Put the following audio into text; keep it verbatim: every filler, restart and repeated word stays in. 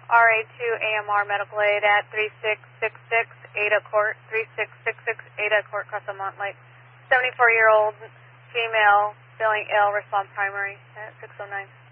R A two A M R medical aid at three six six six Ada Court, three six six six Ada Court, Crescent Lake. seventy-four-year-old female, feeling ill, respond primary at six oh nine.